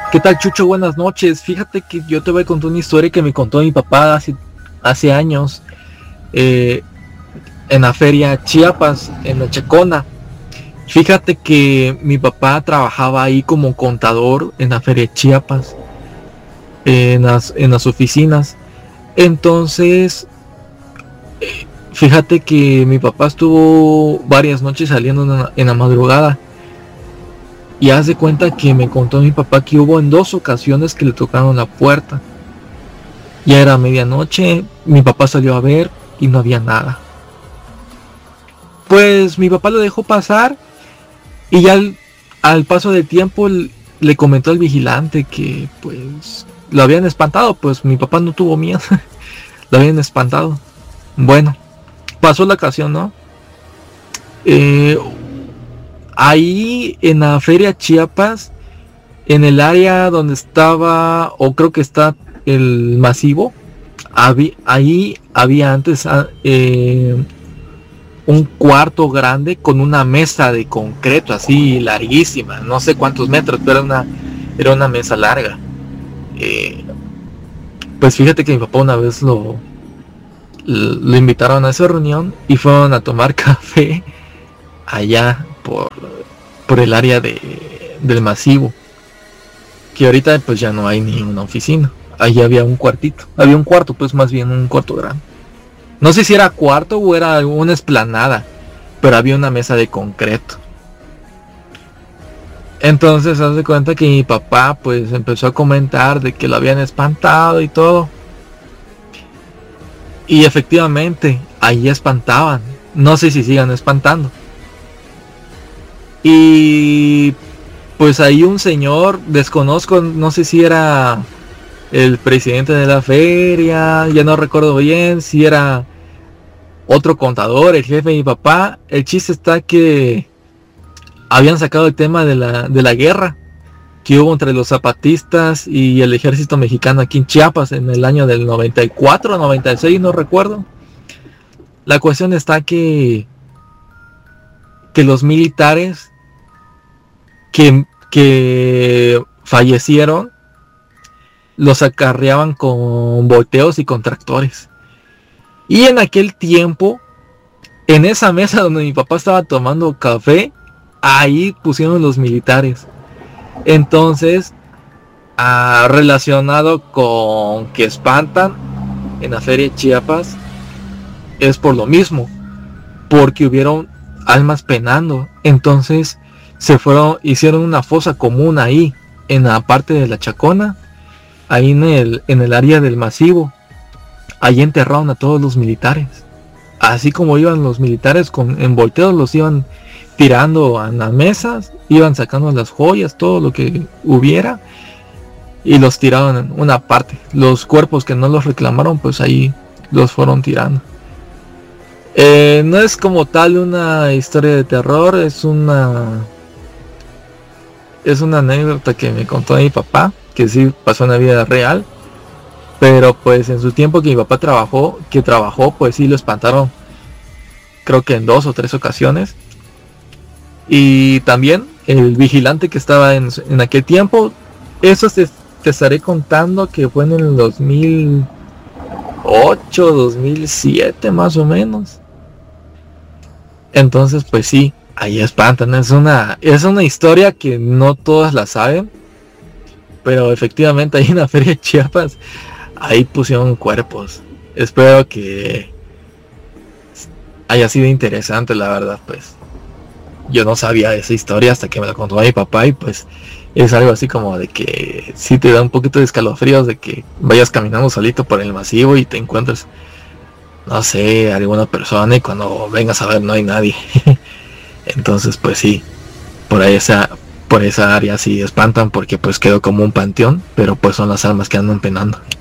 ¿Qué tal, Chucho? Buenas noches. Fíjate que yo te voy a contar una historia que me contó mi papá hace años, eh, en la feria Chiapas, en la Chacona. Fíjate que mi papá trabajaba ahí como contador en la feria Chiapas, en las oficinas. Entonces, fíjate que mi papá estuvo varias noches saliendo en la madrugada. Y haz de cuenta que me contó mi papá que hubo en 2 ocasiones que le tocaron la puerta. Ya era medianoche, mi papá salió a ver y no había nada. Pues mi papá lo dejó pasar y ya al paso del tiempo le comentó al vigilante que pues lo habían espantado. Pues mi papá no tuvo miedo, lo habían espantado. Bueno, pasó la ocasión, ¿no? Ahí en la feria Chiapas, en el área donde estaba, o creo que está el masivo, ahí había antes un cuarto grande con una mesa de concreto así larguísima, no sé cuántos metros, pero era una mesa larga. Pues fíjate que mi papá una vez lo invitaron a esa reunión y fueron a tomar café allá por el área del masivo, que ahorita pues ya no hay ni una oficina. Allí había un cuarto, pues más bien un cuarto grande. No sé si era cuarto o era una explanada, pero había una mesa de concreto. Entonces haz de cuenta que mi papá pues empezó a comentar de que lo habían espantado y todo. Y efectivamente, ahí espantaban. No sé si sigan espantando. Y pues ahí un señor, desconozco, no sé si era el presidente de la feria, ya no recuerdo bien si era otro contador, el jefe de mi papá. El chiste está que habían sacado el tema de la guerra que hubo entre los zapatistas y el ejército mexicano aquí en Chiapas en el año del 94, 96, no recuerdo. La cuestión está que los militares que fallecieron los acarreaban con volteos y con tractores. Y en aquel tiempo, en esa mesa donde mi papá estaba tomando café, ahí pusieron los militares. Entonces, relacionado con que espantan en la feria de Chiapas, es por lo mismo, porque hubieron almas penando. Entonces hicieron una fosa común ahí, en la parte de la Chacona, ahí en el área del masivo. Ahí enterraron a todos los militares. Así como iban los militares en volteos, los iban tirando a las mesas, iban sacando las joyas, todo lo que hubiera, y los tiraron en una parte. Los cuerpos que no los reclamaron, pues ahí los fueron tirando. No es como tal una historia de terror, es una anécdota que me contó mi papá, que sí pasó en la vida real. Pero pues en su tiempo que mi papá trabajó, pues sí lo espantaron, creo que en 2 o 3 ocasiones. Y también el vigilante que estaba en aquel tiempo, eso te estaré contando que fue en el 2008, 2007 más o menos. Entonces pues sí, ahí espantan. Es una historia que no todas la saben, pero efectivamente ahí en la feria de Chiapas, ahí pusieron cuerpos. Espero que haya sido interesante, la verdad. Pues yo no sabía esa historia hasta que me la contó mi papá, y pues es algo así como de que sí te da un poquito de escalofríos, de que vayas caminando solito por el masivo y te encuentres, no sé, alguna persona, y cuando vengas a ver no hay nadie. Entonces pues sí, por esa área sí espantan, porque pues quedó como un panteón, pero pues son las almas que andan penando.